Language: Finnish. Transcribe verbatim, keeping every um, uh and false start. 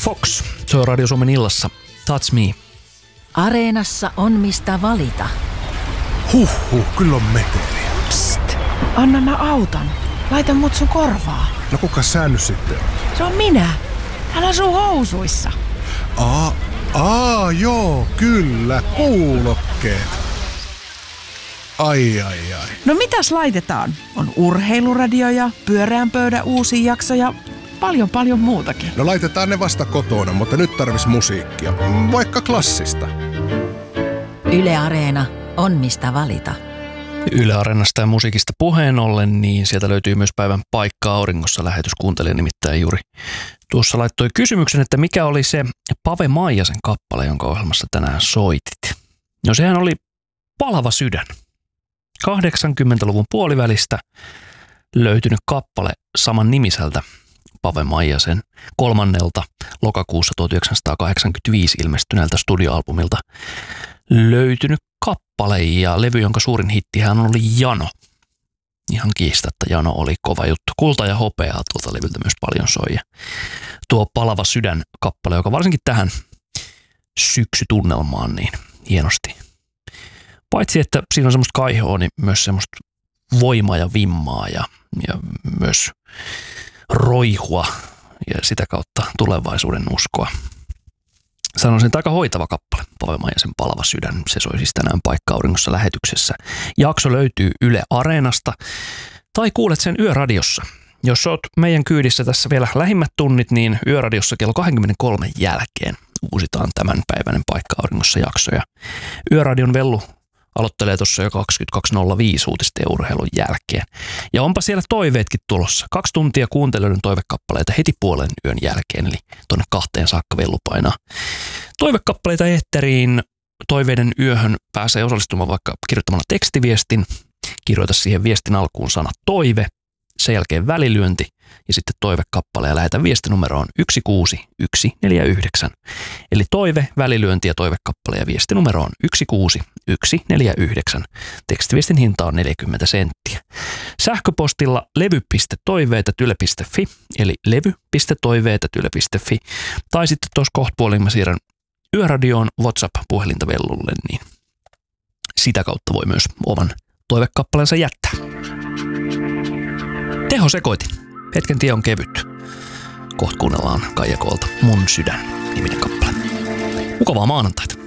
Fox, se on Radio Suomen illassa. Touch Me. Areenassa on mistä valita. Huhhuh, kyllä on meteliä. Psst, anna mä autan. Laita mut sun korvaa. No kuka sä nyt sitten on? Se on minä. Täällä sun housuissa. Aa, aa, joo, kyllä, kuulokkeet. Ai, ai, ai. No mitäs laitetaan? On urheiluradio ja pyöreän pöydän uusi jakso ja paljon paljon muutakin. No laitetaan ne vasta kotona, mutta nyt tarvis musiikkia. Vaikka klassista. Yle Areena on mistä valita. Yle Areenasta ja musiikista puheen ollen, niin sieltä löytyy myös päivän Paikka auringossa lähetys. Kuuntelija nimittäin juuri tuossa laittoi kysymyksen, että mikä oli se Pave Maijasen kappale, jonka ohjelmassa tänään soitit. No sehän oli Palava sydän. kahdeksankymmentäluvun puolivälistä löytynyt kappale saman nimiseltä Pave Maijasen kolmannelta lokakuussa tuhatyhdeksänsataakahdeksankymmentäviisi ilmestyneeltä studioalbumilta löytynyt kappale ja levy, jonka suurin hittihän oli Jano. Ihan kiistatta Jano oli kova juttu. Kulta ja hopeaa tuolta levyltä myös paljon soi. Ja tuo Palava sydän kappale, joka varsinkin tähän syksytunnelmaan niin hienosti. Paitsi että siinä on semmoista kaihoa, niin myös semmoista voimaa ja vimmaa ja, ja myös roihua ja sitä kautta tulevaisuuden uskoa. Sanoisin, että aika hoitava kappale, Pave Maijasen Palava sydän. Se soi siis tänään Paikka auringossa lähetyksessä. Jakso löytyy Yle Areenasta tai kuulet sen Yöradiossa. Jos oot meidän kyydissä tässä vielä lähimmät tunnit, niin Yöradiossa kello kaksikymmentäkolme jälkeen uusitaan tämän päiväinen Paikka auringossa jakso. Ja Yöradion vellu aloittelee tuossa jo kaksikymmentäkaksi nolla viisi uutisten ja urheilun jälkeen. Ja onpa siellä toiveetkin tulossa. Kaksi tuntia kuuntelijoiden toivekappaleita heti puolen yön jälkeen, eli tuonne kahteen saakka vellu painaa. Toivekappaleita eetteriin toiveiden yöhön pääsee osallistumaan vaikka kirjoittamalla tekstiviestin. Kirjoita siihen viestin alkuun sana toive, sen jälkeen välilyönti ja sitten toivekappale ja lähetä viestinumeroon yksi kuusi yksi neljä yhdeksän. Eli toive, välilyönti ja toivekappale ja viestinumero on yksi kuusi yksi neljä yhdeksän. Tekstiviestin hinta on neljäkymmentä senttiä. Sähköpostilla levy piste toiveet ät yle piste fi eli levy piste toiveet ät yle piste fi tai sitten tuossa kohtapuoliin mä siirrän Yöradioon WhatsApp-puhelintavellulle, niin sitä kautta voi myös oman toivekappaleensa jättää. Teho sekoitin. Hetken tie on kevyt. Kohta kuunnellaan Kaija Koolta Mun sydän -niminen kappale. Mukavaa maanantaita.